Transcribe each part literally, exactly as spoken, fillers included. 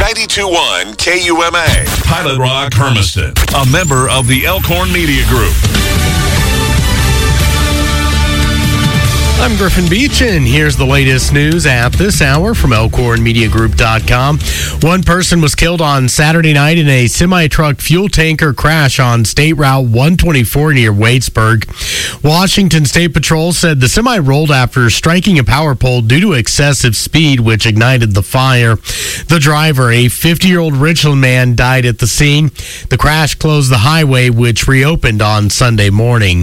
ninety-two point one K U M A. Pilot Rock Hermiston, a member of the Elkhorn Media Group. I'm Griffin Beach, and here's the latest news at this hour from Elkhorn Media Group dot com. One person was killed on Saturday night in a semi-truck fuel tanker crash on State Route one twenty-four near Waitsburg. Washington State Patrol said the semi rolled after striking a power pole due to excessive speed, which ignited the fire. The driver, a fifty-year-old Richland man, died at the scene. The crash closed the highway, which reopened on Sunday morning.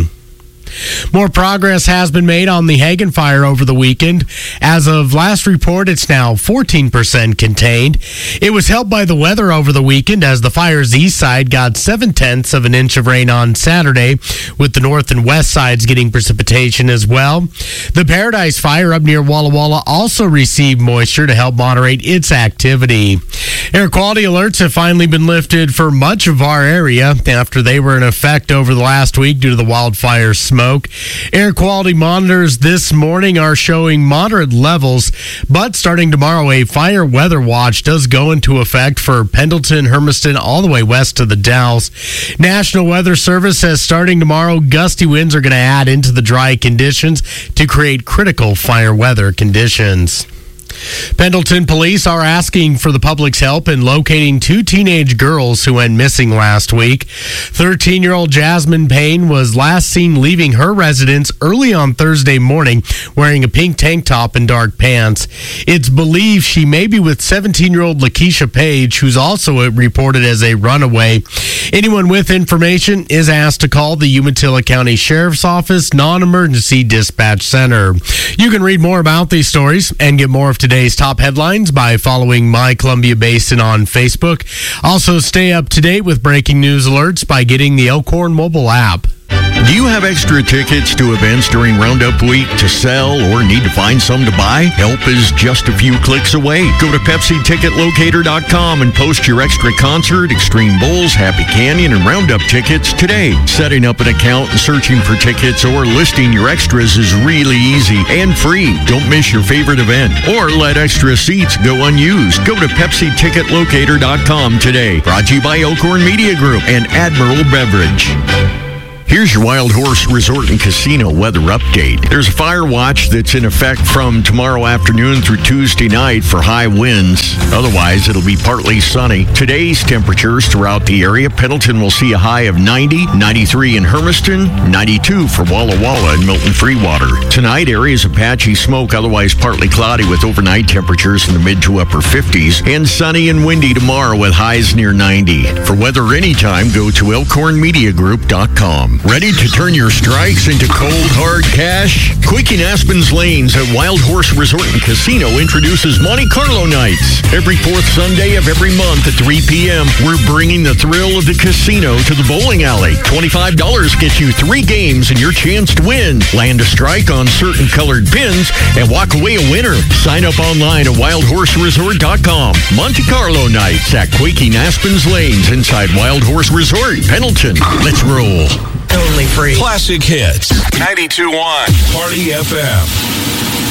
More progress has been made on the Hagen fire over the weekend. As of last report, it's now fourteen percent contained. It was helped by the weather over the weekend as the fire's east side got seven-tenths of an inch of rain on Saturday, with the north and west sides getting precipitation as well. The Paradise fire up near Walla Walla also received moisture to help moderate its activity. Air quality alerts have finally been lifted for much of our area after they were in effect over the last week due to the wildfire smoke. Air quality monitors this morning are showing moderate levels, but starting tomorrow, a fire weather watch does go into effect for Pendleton, Hermiston, all the way west to the Dalles. National Weather Service says starting tomorrow, gusty winds are going to add into the dry conditions to create critical fire weather conditions. Pendleton police are asking for the public's help in locating two teenage girls who went missing last week. thirteen-year-old Jasmine Payne was last seen leaving her residence early on Thursday morning wearing a pink tank top and dark pants. It's believed she may be with seventeen-year-old Lakeisha Page, who's also reported as a runaway. Anyone with information is asked to call the Umatilla County Sheriff's Office Non-Emergency Dispatch Center. You can read more about these stories and get more of today's top headlines by following My Columbia Basin on Facebook. Also, stay up to date with breaking news alerts by getting the Elkhorn mobile app. Do you have extra tickets to events during Roundup Week to sell or need to find some to buy? Help is just a few clicks away. Go to Pepsi Ticket Locator dot com and post your extra concert, Extreme Bulls, Happy Canyon, and Roundup tickets today. Setting up an account and searching for tickets or listing your extras is really easy and free. Don't miss your favorite event or let extra seats go unused. Go to Pepsi Ticket Locator dot com today. Brought to you by Elkhorn Media Group and Admiral Beverage. Here's your Wild Horse Resort and Casino weather update. There's a fire watch that's in effect from tomorrow afternoon through Tuesday night for high winds. Otherwise, it'll be partly sunny. Today's temperatures throughout the area: Pendleton will see a high of ninety, ninety-three in Hermiston, ninety-two for Walla Walla and Milton Freewater. Tonight, areas of patchy smoke, otherwise partly cloudy with overnight temperatures in the mid to upper fifties, and sunny and windy tomorrow with highs near ninety. For weather anytime, go to Elkhorn Media Group dot com. Ready to turn your strikes into cold, hard cash? Quaking Aspen's Lanes at Wild Horse Resort and Casino introduces Monte Carlo nights. Every fourth Sunday of every month at three p.m., we're bringing the thrill of the casino to the bowling alley. twenty-five dollars gets you three games and your chance to win. Land a strike on certain colored pins and walk away a winner. Sign up online at Wild Horse Resort dot com. Monte Carlo nights at Quaking Aspen's Lanes inside Wild Horse Resort, Pendleton. Let's roll. Only free. Classic hits. ninety-two point one Party F M.